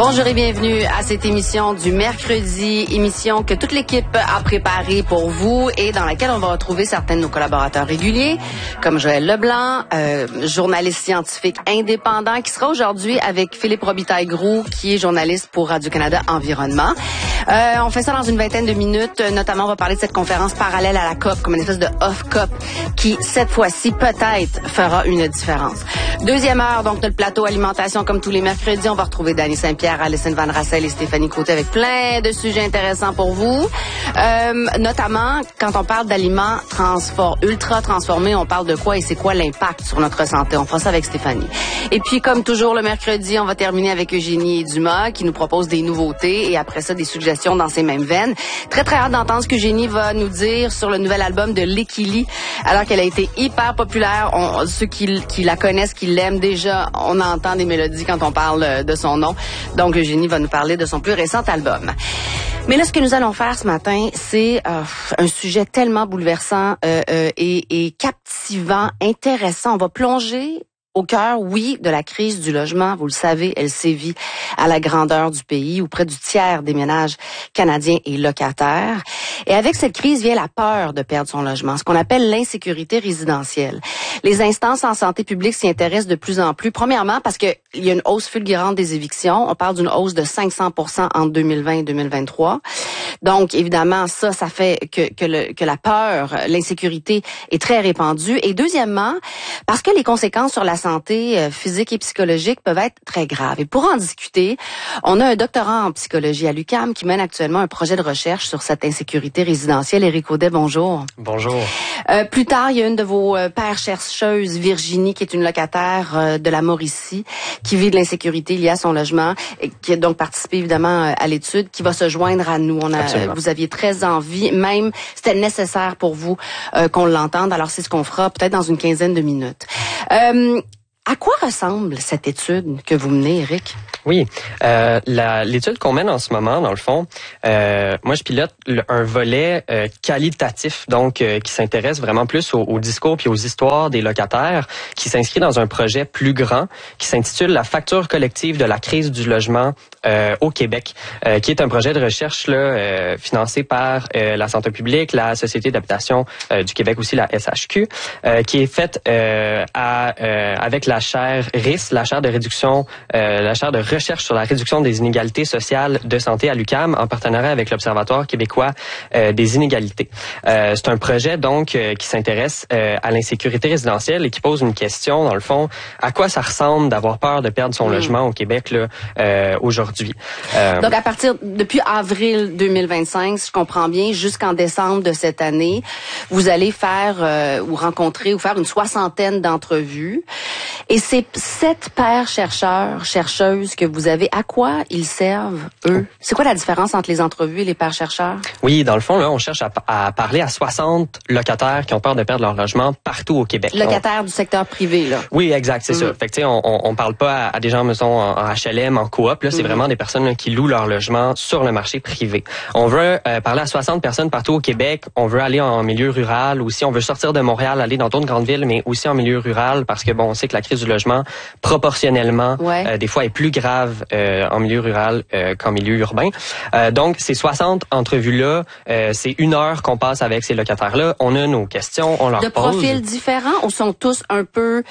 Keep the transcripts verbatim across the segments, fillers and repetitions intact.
Bonjour et bienvenue à cette émission du mercredi, émission que toute l'équipe a préparée pour vous et dans laquelle on va retrouver certains de nos collaborateurs réguliers, comme Joël Leblanc, euh, journaliste scientifique indépendant, qui sera aujourd'hui avec Philippe Robitaille-Groux, qui est journaliste pour Radio-Canada Environnement. Euh, on fait ça dans une vingtaine de minutes. Notamment, on va parler de cette conférence parallèle à la C O P, comme une espèce de off-C O P, qui, cette fois-ci, peut-être fera une différence. Deuxième heure, donc, notre plateau alimentation, comme tous les mercredis, on va retrouver Dany Saint-Pierre, Alison Van Rassel et Stéphanie Côté avec plein de sujets intéressants pour vous. Euh, notamment, quand on parle d'aliments transfor- ultra transformés, on parle de quoi et c'est quoi l'impact sur notre santé. On fera ça avec Stéphanie. Et puis, comme toujours, le mercredi, on va terminer avec Eugénie Dumas, qui nous propose des nouveautés et après ça, des suggestions dans ces mêmes veines. Très, très hâte d'entendre ce qu'Eugénie va nous dire sur le nouvel album de Lekili, alors qu'elle a été hyper populaire. On, ceux qui, qui la connaissent, qui l'aiment déjà, on entend des mélodies quand on parle de son nom. Donc, Eugénie va nous parler de son plus récent album. Mais là, ce que nous allons faire ce matin, c'est euh, un sujet tellement bouleversant euh, euh, et, et captivant, intéressant. On va plonger au cœur, oui, de la crise du logement. Vous le savez, elle sévit à la grandeur du pays, où près du tiers des ménages canadiens est locataire. Et avec cette crise vient la peur de perdre son logement, ce qu'on appelle l'insécurité résidentielle. Les instances en santé publique s'y intéressent de plus en plus. Premièrement, parce qu'il y a une hausse fulgurante des évictions. On parle d'une hausse de cinq cents pour cent entre deux mille vingt et deux mille vingt-trois. Donc, évidemment, ça, ça fait que, que, le, que la peur, l'insécurité est très répandue. Et deuxièmement, parce que les conséquences sur la santé physique et psychologique peuvent être très graves. Et pour en discuter, on a un doctorat en psychologie à l'U Q A M qui mène actuellement un projet de recherche sur cette insécurité résidentielle. Éric Audet, bonjour. Bonjour. Euh, plus tard, il y a une de vos euh, pères chercheuses, Virginie, qui est une locataire euh, de la Mauricie, qui vit de l'insécurité liée à son logement et qui a donc participé évidemment à l'étude, qui va se joindre à nous. On a, Absolument. Vous aviez très envie, même c'était nécessaire pour vous euh, qu'on l'entende. Alors c'est ce qu'on fera peut-être dans une quinzaine de minutes. Euh, à quoi ressemble cette étude que vous menez, Éric? Oui, euh, la, l'étude qu'on mène en ce moment, dans le fond, euh, moi je pilote le, un volet euh, qualitatif, donc euh, qui s'intéresse vraiment plus au, au discours puis aux histoires des locataires, qui s'inscrit dans un projet plus grand, qui s'intitule La facture collective de la crise du logement euh, au Québec, euh, qui est un projet de recherche là euh, financé par euh, la santé publique, la Société d'habitation euh, du Québec aussi, la S H Q, euh, qui est faite euh, à, euh, avec la chaire R I S, la chaire de réduction, euh, la chaire de recherche sur la réduction des inégalités sociales de santé à l'U Q A M en partenariat avec l'Observatoire québécois euh, des inégalités. Euh, c'est un projet donc euh, qui s'intéresse euh, à l'insécurité résidentielle et qui pose une question dans le fond, à quoi ça ressemble d'avoir peur de perdre son mmh. logement au Québec là euh, aujourd'hui. Euh, donc à partir depuis avril deux mille vingt-cinq, si je comprends bien, jusqu'en décembre de cette année, vous allez faire euh, ou rencontrer ou faire une soixantaine d'entrevues. Et ces sept pairs chercheurs, chercheuses que vous avez, à quoi ils servent, eux? C'est quoi la différence entre les entrevues et les pairs chercheurs? Oui, dans le fond, là, on cherche à, à parler à soixante locataires qui ont peur de perdre leur logement partout au Québec. Locataires on... du secteur privé, là? Oui, exact, c'est mmh. ça. Fait que, tu sais, on, on, on parle pas à, à des gens, mettons, en, en H L M, en coop, là, c'est mmh. vraiment des personnes là, qui louent leur logement sur le marché privé. On veut euh, parler à soixante personnes partout au Québec. On veut aller en milieu rural aussi. On veut sortir de Montréal, aller dans d'autres grandes villes, mais aussi en milieu rural parce que, bon, on sait que la crise du logement, proportionnellement, ouais. euh, des fois est plus grave euh, en milieu rural euh, qu'en milieu urbain. Euh, donc, ces soixante entrevues-là, euh, c'est une heure qu'on passe avec ces locataires-là. On a nos questions, on leur de pose. De profils différents ou sont tous un peu...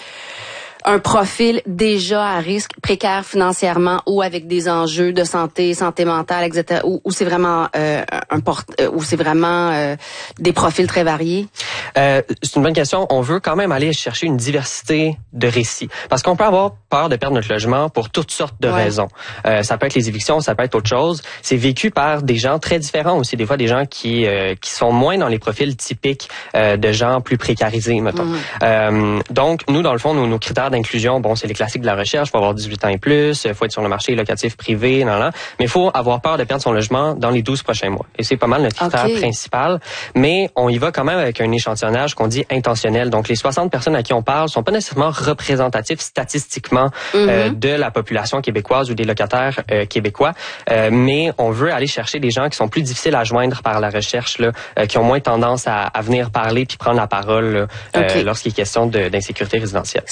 un profil déjà à risque, précaire financièrement ou avec des enjeux de santé, santé mentale, et cetera. Ou, ou c'est vraiment euh, un port, euh, ou c'est vraiment euh, des profils très variés? Euh, c'est une bonne question. On veut quand même aller chercher une diversité de récits. Parce qu'on peut avoir peur de perdre notre logement pour toutes sortes de ouais. raisons. Euh, ça peut être les évictions, ça peut être autre chose. C'est vécu par des gens très différents aussi. Des fois, des gens qui euh, qui sont moins dans les profils typiques euh, de gens plus précarisés, mettons. Mmh. Euh, donc, nous, dans le fond, nos, nos critères d'inclusion, bon, c'est les classiques de la recherche. Il faut avoir dix-huit ans et plus, il faut être sur le marché locatif privé, nan, nan. Mais il faut avoir peur de perdre son logement dans les douze prochains mois. Et c'est pas mal notre critère okay. principal. Mais on y va quand même avec un échantillonnage qu'on dit intentionnel. Donc, les soixante personnes à qui on parle sont pas nécessairement représentatifs statistiquement mm-hmm. euh, de la population québécoise ou des locataires euh, québécois. Euh, mais on veut aller chercher des gens qui sont plus difficiles à joindre par la recherche, là, euh, qui ont moins tendance à, à venir parler puis prendre la parole là, okay. euh, lorsqu'il est question de, d'insécurité résidentielle. Cette crise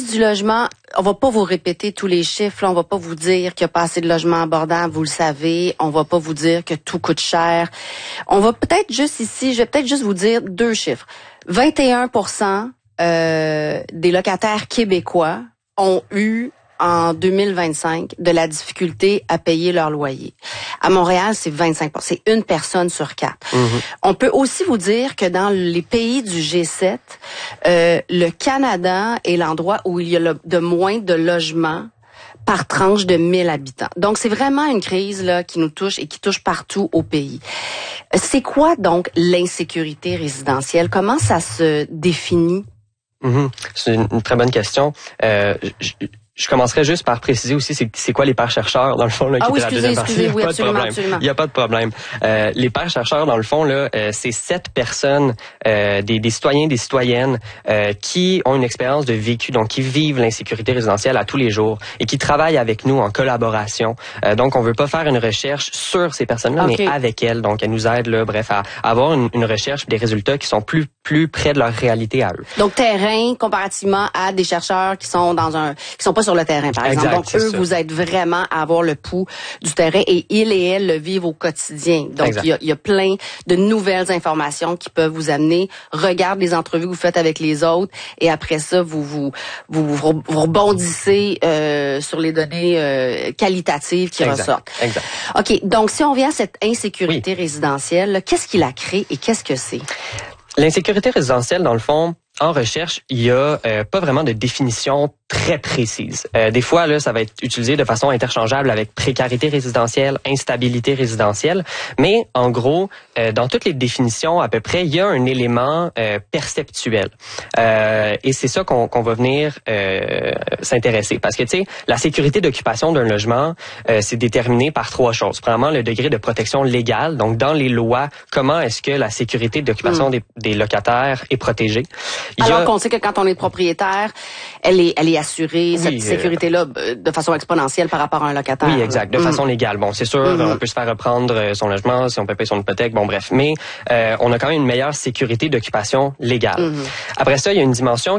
crise du logement, on va pas vous répéter tous les chiffres, là, on va pas vous dire qu'il y a pas assez de logements abordables, vous le savez, on va pas vous dire que tout coûte cher. On va peut-être juste ici, je vais peut-être juste vous dire deux chiffres. vingt et un pour cent euh, des locataires québécois ont eu en deux mille vingt-cinq de la difficulté à payer leur loyer. À Montréal, c'est vingt-cinq pour cent. C'est une personne sur quatre. Mm-hmm. On peut aussi vous dire que dans les pays du G sept, euh, le Canada est l'endroit où il y a le, de moins de logements par tranche de mille habitants. Donc, c'est vraiment une crise là qui nous touche et qui touche partout au pays. C'est quoi donc l'insécurité résidentielle? Comment ça se définit? Mm-hmm. C'est une, une très bonne question. Euh, je, Je commencerai juste par préciser aussi c'est, c'est quoi les pairs chercheurs dans le fond là qui ah oui, était la deuxième partie. Il n'y a oui, pas de problème. Absolument. Il y a pas de problème. Euh, les pairs chercheurs dans le fond là, euh, c'est sept personnes, euh, des, des citoyens, des citoyennes euh, qui ont une expérience de vécu, donc qui vivent l'insécurité résidentielle à tous les jours et qui travaillent avec nous en collaboration. Euh, donc on veut pas faire une recherche sur ces personnes-là, okay. mais avec elles. Donc elles nous aident là, bref, à avoir une, une recherche, des résultats qui sont plus plus près de leur réalité à eux. Donc terrain comparativement à des chercheurs qui sont dans un qui sont pas sur le terrain, par exemple. Exact, donc, eux, ça. Vous êtes vraiment à avoir le pouls du terrain et ils et elles le vivent au quotidien. Donc, il y, a, il y a plein de nouvelles informations qui peuvent vous amener. Regarde les entrevues que vous faites avec les autres et après ça, vous vous vous, vous, vous rebondissez euh, sur les données euh, qualitatives qui exact, ressortent. Exact. OK. Donc, si on vient à cette insécurité oui. résidentielle, là, qu'est-ce qui la crée et qu'est-ce que c'est? L'insécurité résidentielle, dans le fond, en recherche, il y a euh, pas vraiment de définition très précise. Euh, des fois, là, ça va être utilisé de façon interchangeable avec précarité résidentielle, instabilité résidentielle. Mais en gros, euh, dans toutes les définitions, à peu près, il y a un élément euh, perceptuel. Euh, et c'est ça qu'on, qu'on va venir euh, s'intéresser. Parce que, tu sais, la sécurité d'occupation d'un logement, euh, c'est déterminé par trois choses. Premièrement, le degré de protection légale. Donc, dans les lois, comment est-ce que la sécurité d'occupation mmh. des, des locataires est protégée? Il Alors a... qu'on sait que quand on est propriétaire, elle est, elle est assurée, oui, cette sécurité-là, euh, de façon exponentielle par rapport à un locataire. Oui, exact, de mmh. façon légale. Bon, c'est sûr, mmh. on peut se faire reprendre son logement, si on peut payer son hypothèque, bon bref. Mais euh, on a quand même une meilleure sécurité d'occupation légale. Mmh. Après ça, il y a une dimension